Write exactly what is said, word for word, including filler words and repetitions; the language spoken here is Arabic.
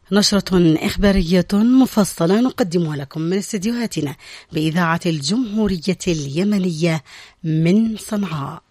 نشرة إخبارية مفصلة نقدمها لكم من استديوهاتنا بإذاعة الجمهورية اليمنية من صنعاء.